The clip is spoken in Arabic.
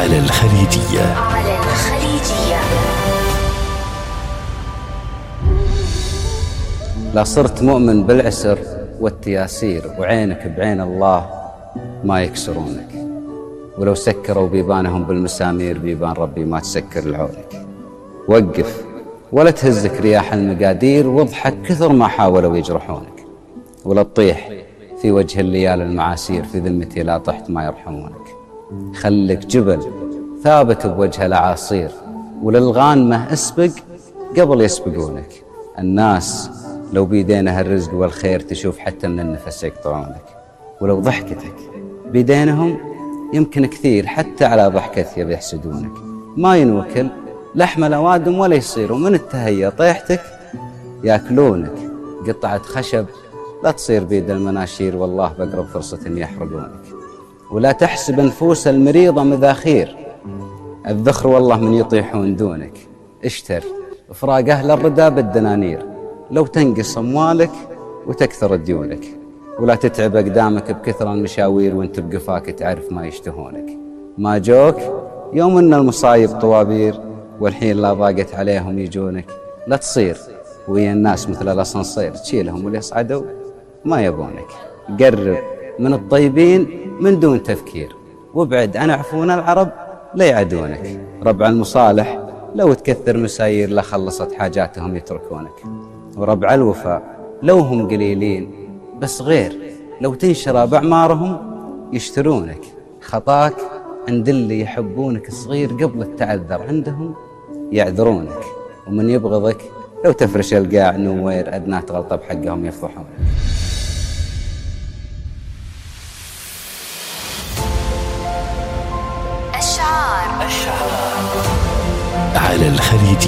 على الخليجية. لا صرت مؤمن بالعسر والتياسير، وعينك بعين الله ما يكسرونك. ولو سكروا بيبانهم بالمسامير، بيبان ربي ما تسكر لعونك. وقف ولا تهزك رياح المقادير، واضحك كثر ما حاولوا يجرحونك. ولا تطيح في وجه الليالي المعاسير، في ذمتي لا طحت ما يرحمونك. خلك جبل ثابت بوجه الأعاصير، وللغانمة اسبق قبل يسبقونك. الناس لو بيدينها الرزق والخير تشوف حتى من النفس يقطعونك. ولو ضحكتك بيدينهم يمكن كثير حتى على ضحكتك بيحسدونك. ما ينوكل لحم الأوادم ولا يصيروا من التهيئ طيحتك ياكلونك. قطعة خشب لا تصير بيد المناشير، والله بقرب فرصة يحرقونك. ولا تحسب نفوس المريضة مذاخير، الذخر والله من يطيحون دونك. اشتر فراق أهل الردى بالدنانير، لو تنقص أموالك وتكثر ديونك. ولا تتعب أقدامك بكثر المشاوير، وانت بقفاك تعرف ما يشتهونك. ما جوك يوم ان المصايب طوابير، والحين لا ضاقت عليهم يجونك. لا تصير ويا الناس مثل الأسانسير، تشيلهم واللي يصعدوا ما يبونك. قرب من الطيبين من دون تفكير، وابعد عن عفون العرب لا يعدونك. ربع المصالح لو تكثر مساير، لخلصت حاجاتهم يتركونك. وربع الوفاء لو هم قليلين بس غير، لو تنشرى بأعمارهم يشترونك. خطاك عند اللي يحبونك صغير، قبل التعذر عندهم يعذرونك. ومن يبغضك لو تفرش القاع نوير، أدناه غلطة بحقهم يفضحونك. على الخليجية.